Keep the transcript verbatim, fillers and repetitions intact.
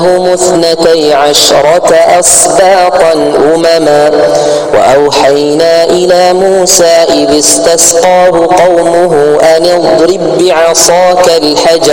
لهم اثنتي عشرة أسباطا أمما وأوحينا إلى موسى إذ استسقاه قومه أن اضرب بعصاك الحجر